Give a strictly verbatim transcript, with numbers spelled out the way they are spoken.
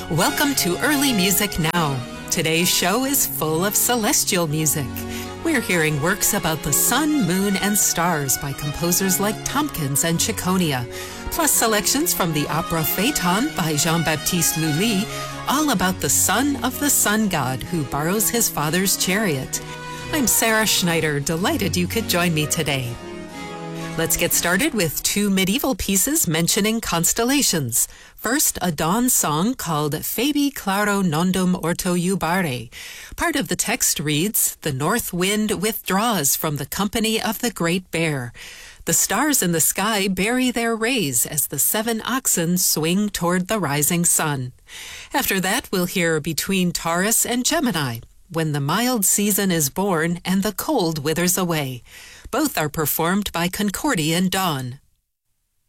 Welcome to Early Music Now. Today's show is full of celestial music. We're hearing works about the sun, moon, and stars by composers like Tompkins and Ciconia, plus selections from the opera Phaeton by Jean-Baptiste Lully, all about the son of the sun god who borrows his father's chariot. I'm Sarah Schneider, delighted you could join me today. Let's get started with two medieval pieces mentioning constellations. First, a dawn song called Fabi claro nondum orto iubare. Part of the text reads, "The north wind withdraws from the company of the great bear. The stars in the sky bury their rays as the seven oxen swing toward the rising sun." After that, we'll hear Between Taurus and Gemini, When the mild season is born and the cold withers away. Both are performed by Concordian Dawn.